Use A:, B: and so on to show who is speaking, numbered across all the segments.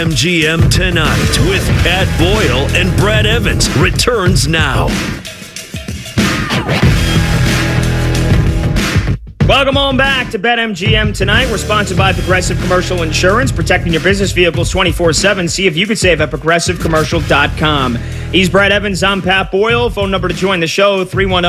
A: MGM Tonight with Pat Boyle and Brad Evans returns now.
B: Welcome on back to BetMGM Tonight. We're sponsored by Progressive Commercial Insurance, protecting your business vehicles 24/7. See if you could save at progressivecommercial.com. He's Brad Evans. I'm Pat Boyle. Phone number to join the show,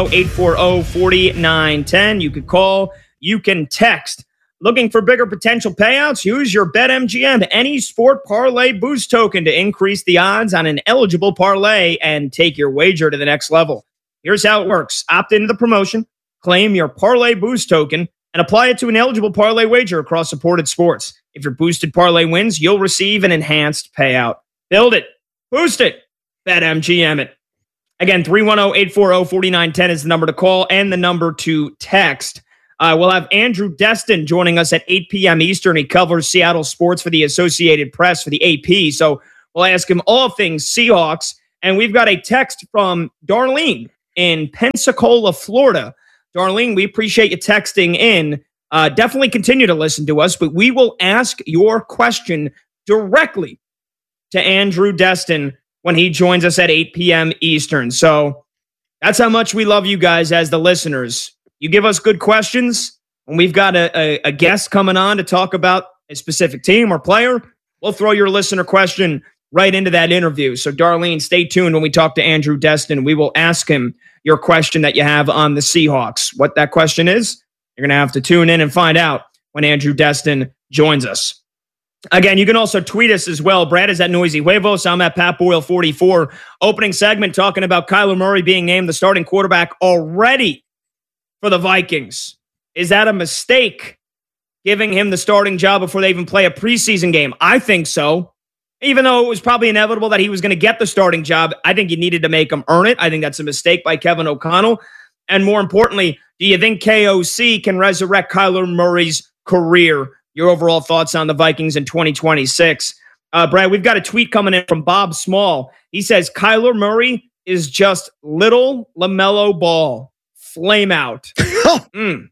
B: 310-840-4910. You could call. You can text. Looking for bigger potential payouts? Use your BetMGM Any Sport Parlay Boost token to increase the odds on an eligible parlay and take your wager to the next level. Here's how it works. Opt into the promotion. Claim your Parlay Boost token and apply it to an eligible parlay wager across supported sports. If your boosted parlay wins, you'll receive an enhanced payout. Build it. Boost it. BetMGM it. Again, 310-840-4910 is the number to call and the number to text. We'll have Andrew Destin joining us at 8 p.m. Eastern. He covers Seattle sports for the Associated Press for the AP. So we'll ask him all things Seahawks. And we've got a text from Darlene in Pensacola, Florida. Darlene, we appreciate you texting in. Definitely continue to listen to us, but we will ask your question directly to Andrew Destin when he joins us at 8 p.m. Eastern. So that's how much we love you guys as the listeners. You give us good questions. When we've got a guest coming on to talk about a specific team or player, we'll throw your listener question right into that interview. So, Darlene, stay tuned when we talk to Andrew Destin. We will ask him your question that you have on the Seahawks. What that question is, you're going to have to tune in and find out when Andrew Destin joins us. Again, you can also tweet us as well. Brad is at Noisy Huevos. I'm at Pat Boyle 44. Opening segment talking about Kyler Murray being named the starting quarterback already for the Vikings. Is that a mistake, giving him the starting job before they even play a preseason game? I think so. Even though it was probably inevitable that he was going to get the starting job, I think you needed to make him earn it. I think that's a mistake by Kevin O'Connell. And more importantly, do you think KOC can resurrect Kyler Murray's career? Your overall thoughts on the Vikings in 2026. Brad, we've got a tweet coming in from Bob Small. He says, Kyler Murray is just little LaMelo Ball. Flame out. What do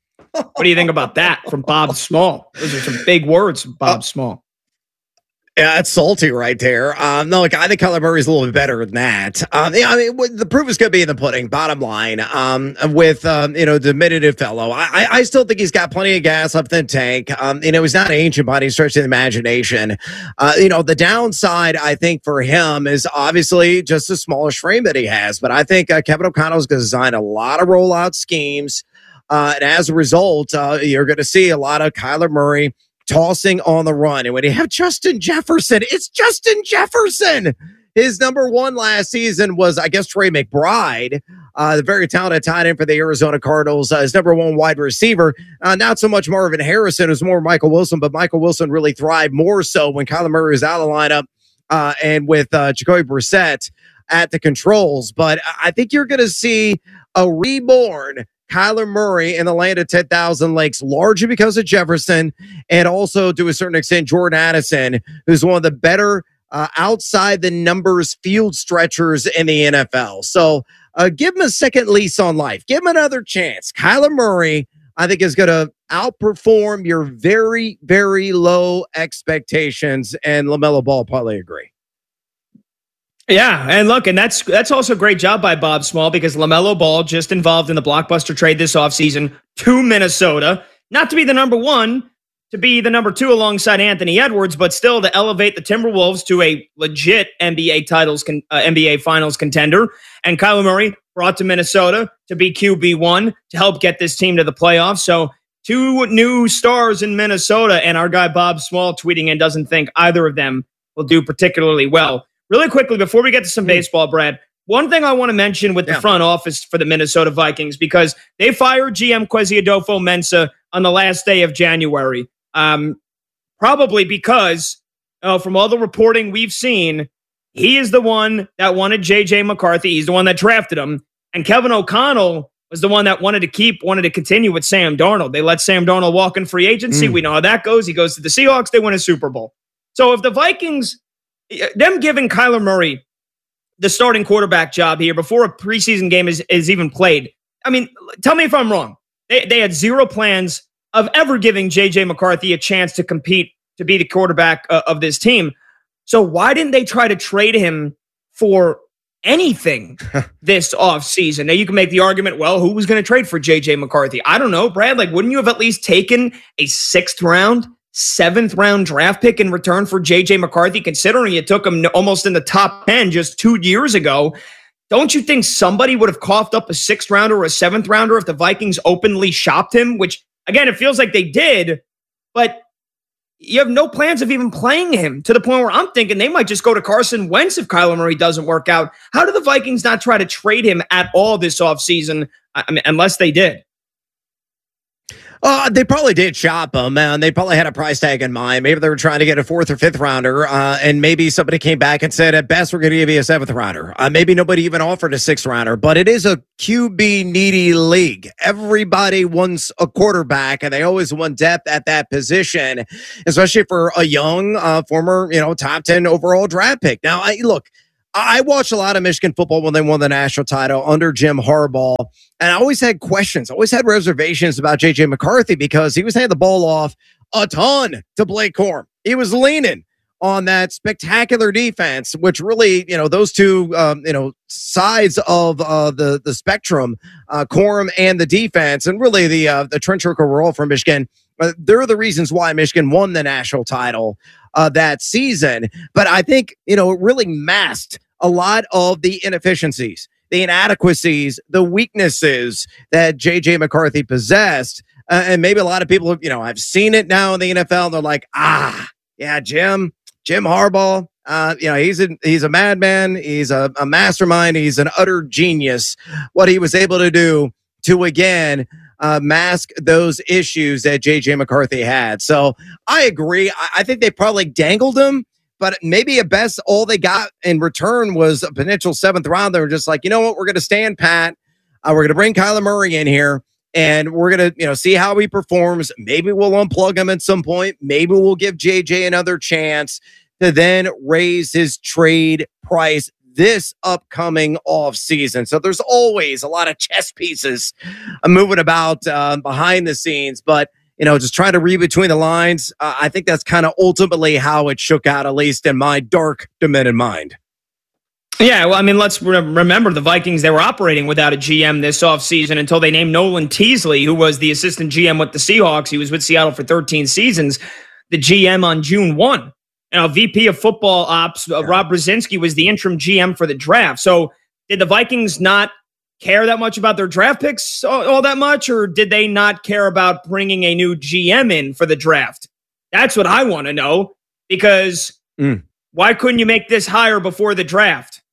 B: you think about that from Bob Small? Those are some big words from Bob Small.
C: Yeah, it's salty right there. No, look, I think Kyler Murray's a little bit better than that. The proof is going to be in the pudding. Bottom line, with the diminutive fellow, I still think he's got plenty of gas up in the tank. He's not ancient by any stretch of the imagination. The downside, I think, for him is obviously just the smallish frame that he has. But I think Kevin O'Connell is going to design a lot of rollout schemes, and as a result, you're going to see a lot of Kyler Murray tossing on the run. And when you have Justin Jefferson, it's Justin Jefferson. His number one last season was, I guess, Trey McBride, the very talented tight end for the Arizona Cardinals. His number one wide receiver, not so much Marvin Harrison, it was more Michael Wilson, but Michael Wilson really thrived more so when Kyler Murray was out of the lineup and with Jacoby Brissett at the controls. But I think you're going to see a reborn Kyler Murray in the land of 10,000 lakes, largely because of Jefferson and also to a certain extent Jordan Addison, who's one of the better outside the numbers field stretchers in the NFL. So give him a second lease on life. Give him another chance. Kyler Murray, I think, is going to outperform your very, very low expectations, and LaMelo Ball probably agree.
B: Yeah, and look, and that's also a great job by Bob Small, because LaMelo Ball just involved in the blockbuster trade this offseason to Minnesota, not to be the number one, to be the number two alongside Anthony Edwards, but still to elevate the Timberwolves to a legit NBA Finals contender. And Kyler Murray brought to Minnesota to be QB1 to help get this team to the playoffs. So two new stars in Minnesota, and our guy Bob Small tweeting in doesn't think either of them will do particularly well. Really quickly, before we get to some baseball, Brad, one thing I want to mention with the front office for the Minnesota Vikings, because they fired GM Kwesi Adolfo-Mensah on the last day of January. Probably because from all the reporting we've seen, he is the one that wanted J.J. McCarthy. He's the one that drafted him. And Kevin O'Connell was the one that wanted to continue with Sam Darnold. They let Sam Darnold walk in free agency. We know how that goes. He goes to the Seahawks. They win a Super Bowl. So if the Vikings, them giving Kyler Murray the starting quarterback job here before a preseason game is even played, I mean, tell me if I'm wrong. They had zero plans of ever giving J.J. McCarthy a chance to compete to be the quarterback of this team. So why didn't they try to trade him for anything this offseason? Now you can make the argument, well, who was going to trade for JJ McCarthy? I don't know, Brad. Like, wouldn't you have at least taken a 6th round, 7th round draft pick in return for JJ McCarthy, considering you took him almost in the top 10 just 2 years ago? Don't you think somebody would have coughed up a 6th rounder or a 7th rounder if the Vikings openly shopped him? Which, again, it feels like they did, but you have no plans of even playing him, to the point where I'm thinking they might just go to Carson Wentz if Kyler Murray doesn't work out. How do the Vikings not try to trade him at all this offseason? I mean, unless they did.
C: They probably did shop him, and they probably had a price tag in mind. Maybe they were trying to get a 4th or 5th rounder, and maybe somebody came back and said, at best, we're going to give you a 7th rounder. Maybe nobody even offered a 6th rounder, but it is a QB needy league. Everybody wants a quarterback, and they always want depth at that position, especially for a young, former, top 10 overall draft pick. Now, I watched a lot of Michigan football when they won the national title under Jim Harbaugh, and I always had questions, always had reservations about J.J. McCarthy because he was handing the ball off a ton to Blake Corum. He was leaning on that spectacular defense, which really, those two, sides of the spectrum, Corum and the defense, and really the trench worker role for Michigan. They're the reasons why Michigan won the national title that season. But I think, it really masked a lot of the inefficiencies, the inadequacies, the weaknesses that J.J. McCarthy possessed. And maybe a lot of people, I've seen it now in the NFL. And they're like, yeah, Jim Harbaugh, he's a madman. He's a mastermind. He's an utter genius. What he was able to do to, again, mask those issues that J.J. McCarthy had. So I agree. I think they probably dangled him, but maybe at best all they got in return was a potential 7th round. They were just like, you know what, we're going to stand pat. We're going to bring Kyler Murray in here, and we're going to see how he performs. Maybe we'll unplug him at some point. Maybe we'll give J.J. another chance to then raise his trade price this upcoming off season. So there's always a lot of chess pieces moving about behind the scenes, but just trying to read between the lines. I think that's kind of ultimately how it shook out, at least in my dark, demented mind.
B: Yeah, well, I mean, let's remember the Vikings, they were operating without a GM this offseason until they named Nolan Teasley, who was the assistant GM with the Seahawks. He was with Seattle for 13 seasons, the GM on June 1. VP of football ops, Rob Brzezinski, was the interim GM for the draft. So did the Vikings not care that much about their draft picks all that much, or did they not care about bringing a new GM in for the draft? That's what I want to know, because why couldn't you make this hire before the draft?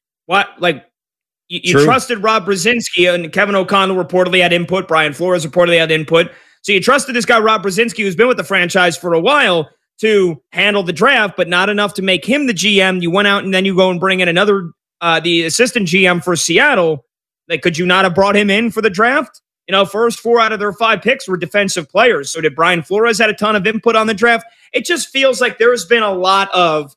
B: You trusted Rob Brzezinski, and Kevin O'Connell reportedly had input. Brian Flores reportedly had input. So you trusted this guy, Rob Brzezinski, who's been with the franchise for a while, to handle the draft, but not enough to make him the GM. You went out and then you go and bring in another, the assistant GM for Seattle. Like, could you not have brought him in for the draft? First 4 out of their 5 picks were defensive players. So did Brian Flores had a ton of input on the draft? It just feels like there's been a lot of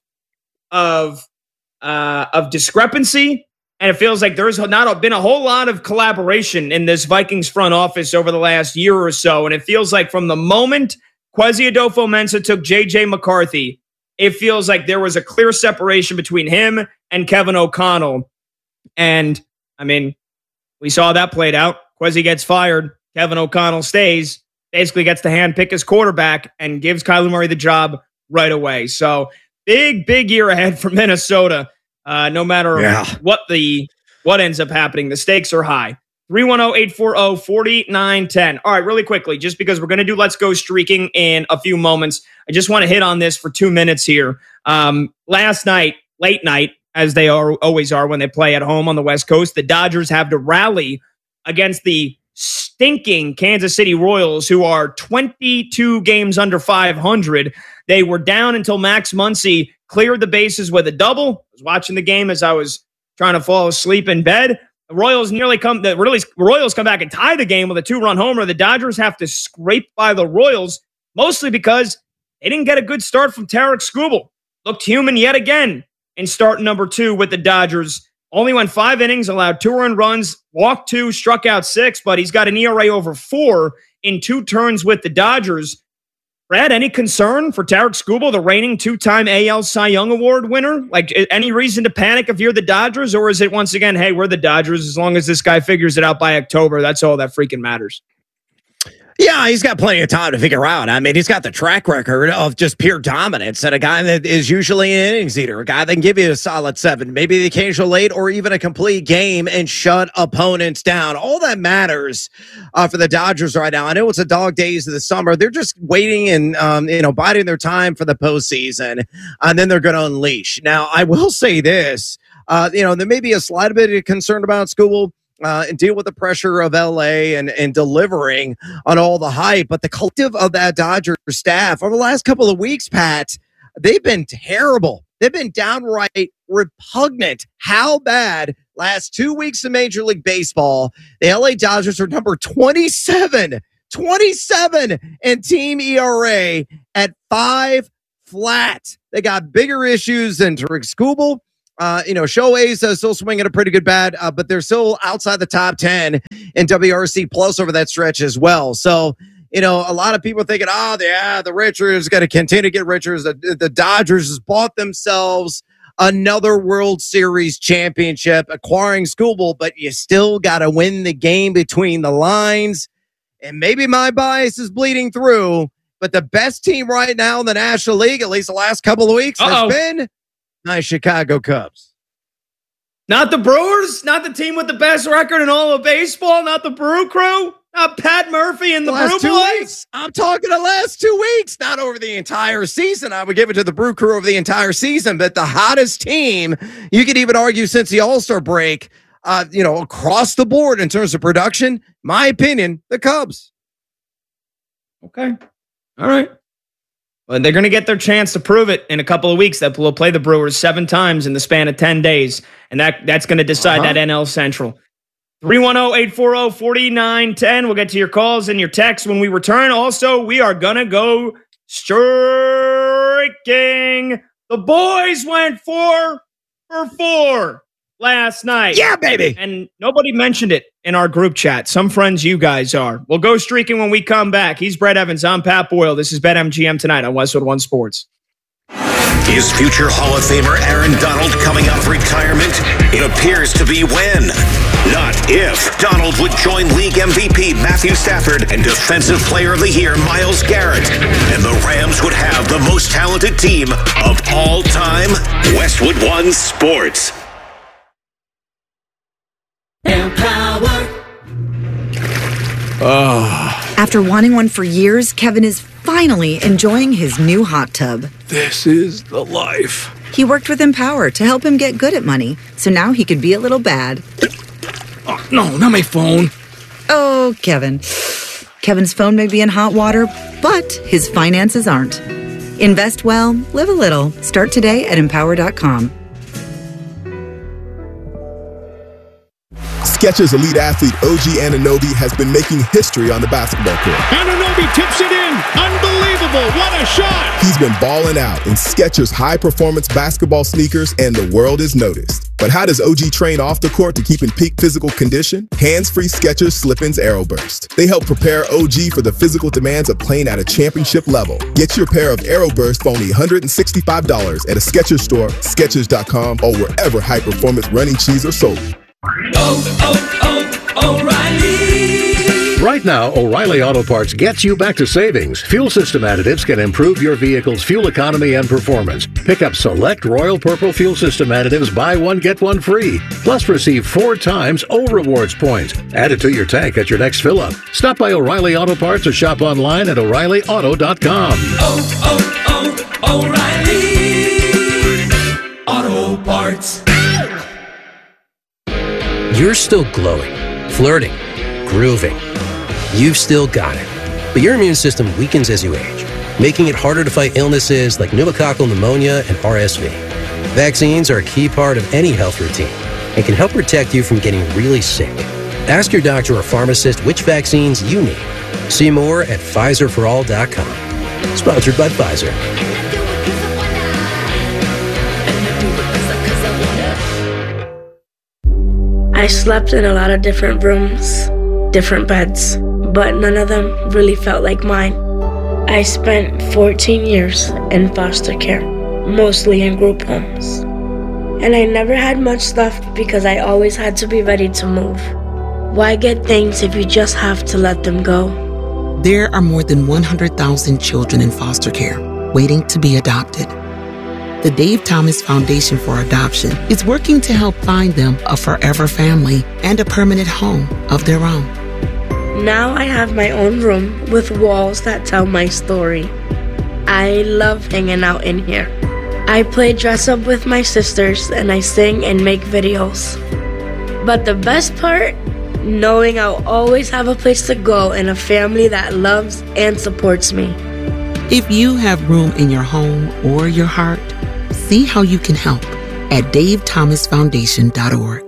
B: discrepancy, and it feels like there's not been a whole lot of collaboration in this Vikings front office over the last year or so. And it feels like from the moment Kwesi Adofo-Mensah took J.J. McCarthy, it feels like there was a clear separation between him and Kevin O'Connell. And, I mean, we saw that played out. Kwesi gets fired. Kevin O'Connell stays, basically gets to handpick his quarterback and gives Kyler Murray the job right away. So, big year ahead for Minnesota. No matter what ends up happening, the stakes are high. 310-840-4910. All right, really quickly, just because we're going to do Let's Go Streaking in a few moments, I just want to hit on this for 2 minutes here. Last night, late night, as they always are when they play at home on the West Coast, the Dodgers have to rally against the stinking Kansas City Royals, who are 22 games under 500. They were down until Max Muncy cleared the bases with a double. I was watching the game as I was trying to fall asleep in bed. The Royals come back and tie the game with a 2-run homer. The Dodgers have to scrape by the Royals, mostly because they didn't get a good start from Tarek Skubal. Looked human yet again in start number 2 with the Dodgers. Only went 5 innings, allowed 2 earned runs, walked 2, struck out 6, but he's got an ERA over 4 in 2 turns with the Dodgers. Brad, any concern for Tarik Skubal, the reigning 2-time AL Cy Young Award winner? Like, any reason to panic if you're the Dodgers, or is it once again, hey, we're the Dodgers, as long as this guy figures it out by October, that's all that freaking matters?
C: Yeah, he's got plenty of time to figure out. I mean, he's got the track record of just pure dominance, and a guy that is usually an innings eater, a guy that can give you a solid 7, maybe the occasional 8, or even a complete game and shut opponents down. All that matters for the Dodgers right now. I know it's a dog days of the summer. They're just waiting and biding their time for the postseason, and then they're going to unleash. Now, I will say this: there may be a slight bit of concern about Skubal. And deal with the pressure of LA and delivering on all the hype. But the collective of that Dodgers staff over the last couple of weeks, Pat, they've been terrible. They've been downright repugnant. How bad? Last 2 weeks of Major League Baseball, the LA Dodgers are number 27 in team ERA at 5 flat. They got bigger issues than Tarik Skubal. Shohei's still swinging a pretty good bat, but they're still outside the top 10 in WRC plus over that stretch as well. So, a lot of people thinking, the Richards got to continue to get richer. The Dodgers has bought themselves another World Series championship, acquiring Skubal, but you still got to win the game between the lines. And maybe my bias is bleeding through, but the best team right now in the National League, at least the last couple of weeks, has been my Chicago Cubs.
B: Not the Brewers? Not the team with the best record in all of baseball? Not the Brew Crew? Not Pat Murphy and the Brew Boys?
C: I'm talking the last 2 weeks, not over the entire season. I would give it to the Brew Crew over the entire season, but the hottest team, you could even argue since the All-Star break, across the board in terms of production, my opinion, the Cubs.
B: Okay. All right. Well, they're going to get their chance to prove it in a couple of weeks. That will play the Brewers 7 times in the span of 10 days, and that's going to decide that NL Central. 310-840-4910. We'll get to your calls and your texts when we return. Also, we are going to go streaking. The boys went 4 for 4 last night.
C: Yeah, baby.
B: And nobody mentioned it in our group chat. Some friends you guys are. We'll go streaking when we come back. He's Brett Evans. I'm Pat Boyle. This is BetMGM tonight on Westwood One Sports.
A: Is future Hall of Famer Aaron Donald coming out of retirement? It appears to be when, not if. Donald would join league MVP Matthew Stafford and Defensive Player of the Year Myles Garrett. And the Rams would have the most talented team of all time. Westwood One Sports.
D: Empower. After wanting one for years, Kevin is finally enjoying his new hot tub.
E: This is the life.
D: He worked with Empower to help him get good at money, so now he could be a little bad.
E: Oh, no, not my phone.
D: Oh, Kevin. Kevin's phone may be in hot water, but his finances aren't. Invest well, live a little. Start today at Empower.com.
F: Skechers elite athlete OG Anunoby has been making history on the basketball court.
G: Anunoby tips it in. Unbelievable. What a shot.
F: He's been balling out in Skechers high-performance basketball sneakers, and the world has noticed. But how does OG train off the court to keep in peak physical condition? Hands-free Skechers Slip-ins Aeroburst. They help prepare OG for the physical demands of playing at a championship level. Get your pair of Aeroburst for only $165 at a Skechers store, Skechers.com, or wherever high-performance running shoes are sold.
H: O'Reilly. Right now, O'Reilly Auto Parts gets you back to savings. Fuel system additives can improve your vehicle's fuel economy and performance. Pick up select Royal Purple fuel system additives, buy one, get one free. Plus, receive 4 times O Rewards points. Add it to your tank at your next fill-up. Stop by O'Reilly Auto Parts or shop online at O'ReillyAuto.com.
I: O'Reilly Auto Parts.
J: You're still glowing, flirting, grooving. You've still got it. But your immune system weakens as you age, making it harder to fight illnesses like pneumococcal pneumonia and RSV. Vaccines are a key part of any health routine and can help protect you from getting really sick. Ask your doctor or pharmacist which vaccines you need. See more at PfizerForAll.com. Sponsored by Pfizer.
K: I slept in a lot of different rooms, different beds, but none of them really felt like mine. I spent 14 years in foster care, mostly in group homes. And I never had much left because I always had to be ready to move. Why get things if you just have to let them go?
I: There are more than 100,000 children in foster care waiting to be adopted. The Dave Thomas Foundation for Adoption is working to help find them a forever family and a permanent home of their own.
K: Now I have my own room with walls that tell my story. I love hanging out in here. I play dress up with my sisters and I sing and make videos. But the best part? Knowing I'll always have a place to go and a family that loves and supports me.
I: If you have room in your home or your heart, see how you can help at davethomasfoundation.org.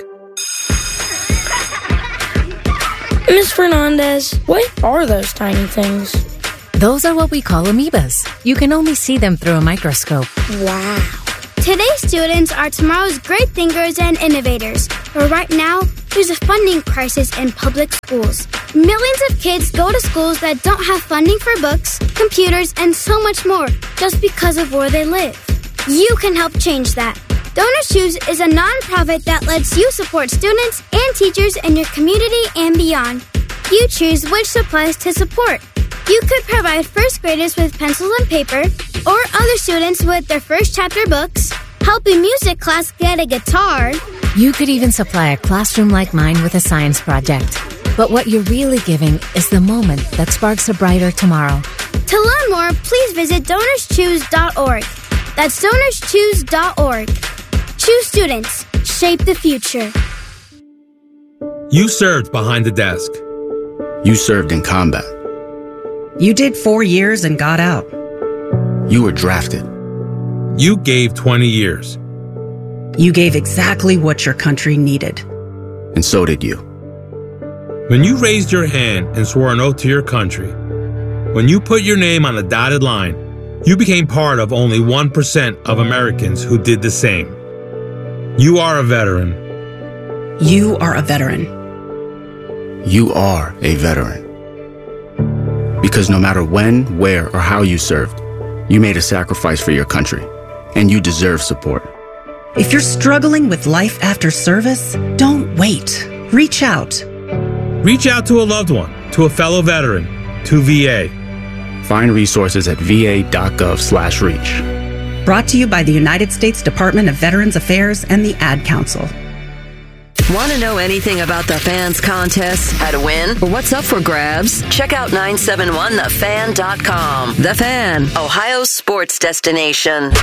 L: Ms. Fernandez, what are those tiny things?
M: Those are what we call amoebas. You can only see them through a microscope.
L: Wow.
N: Today's students are tomorrow's great thinkers and innovators. But right now, there's a funding crisis in public schools. Millions of kids go to schools that don't have funding for books, computers, and so much more just because of where they live. You can help change that. Donors Choose is a nonprofit that lets you support students and teachers in your community and beyond. You choose which supplies to support. You could provide first graders with pencils and paper, or other students with their first chapter books, help a music class get a guitar.
M: You could even supply a classroom like mine with a science project. But what you're really giving is the moment that sparks a brighter tomorrow.
N: To learn more, please visit DonorsChoose.org. That's DonorsChoose.org. Choose students. Shape the future.
O: You served behind the desk.
P: You served in combat.
D: You did 4 years and got out.
P: You were drafted.
O: You gave 20 years.
D: You gave exactly what your country needed.
P: And so did you.
O: When you raised your hand and swore an oath to your country, when you put your name on a dotted line, you became part of only 1% of Americans who did the same. You are a veteran.
D: You are a veteran.
P: You are a veteran. Because no matter when, where, or how you served, you made a sacrifice for your country, and you deserve support.
D: If you're struggling with life after service, don't wait. Reach out.
O: Reach out to a loved one, to a fellow veteran, to VA.
P: Find resources at va.gov/reach.
D: Brought to you by the United States Department of Veterans Affairs and the Ad Council.
Q: Want to know anything about the Fans contest? How to win? Or what's up for grabs? Check out 971thefan.com. The Fan, Ohio's sports destination.